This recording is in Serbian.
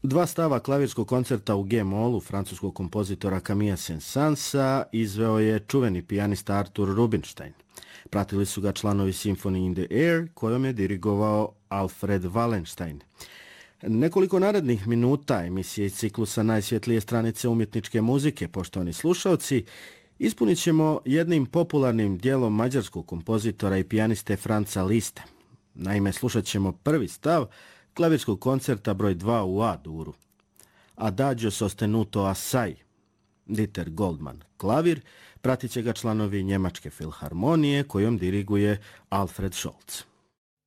Dva stava klavirskog koncerta u G-molu francuskog kompozitora Camilla Saint-Saënsa izveo je čuveni pijanista Arthur Rubinstein. Pratili su ga članovi Symphony in the Air, kojom je dirigovao Alfred Wallenstein. Nekoliko narednih minuta emisije iz ciklusa Najsvjetlije stranice umjetničke muzike, poštovani slušalci, ispunit ćemo jednim popularnim dijelom mađarskog kompozitora i pijaniste Franza Liszta. Naime, slušat ćemo prvi stav klavirskog koncerta broj 2 u A-duru. Adagio sostenuto assai. Dieter Goldman, klavir, pratit će ga članovi Njemačke filharmonije kojom diriguje Alfred Scholz.